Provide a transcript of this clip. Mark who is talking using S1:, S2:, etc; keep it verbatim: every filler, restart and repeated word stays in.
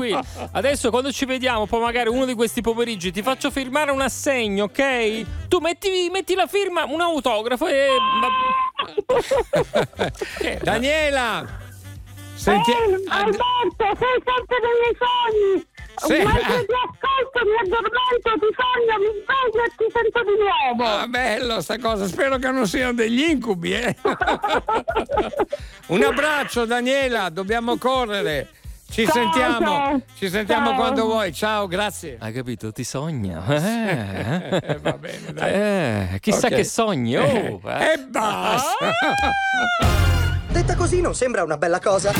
S1: tranquillo. Adesso quando ci vediamo, poi magari uno di questi pomeriggi ti faccio firmare un assegno, ok? Tu metti, metti la firma, un autografo e...
S2: Daniela! Senti...
S3: Eh, Alberto, sei sempre nei miei sogni.
S2: Sì.
S3: Mentre ti ascolto, mi addormento, ti sogno, mi sveglio e ti sento di nuovo.
S2: Ah, bello sta cosa, spero che non siano degli incubi, eh. Un abbraccio Daniela, dobbiamo correre. Ci
S3: Ciao,
S2: sentiamo,
S3: ciao.
S2: ci sentiamo
S3: Ciao.
S2: quando vuoi. Ciao, grazie.
S1: Hai capito? Ti sogna. Eh,
S2: Eh, va bene, dai.
S1: eh, chissà
S2: Ok.
S1: che sogni. Oh, eh.
S2: E basta.
S4: Detta così non sembra una bella cosa?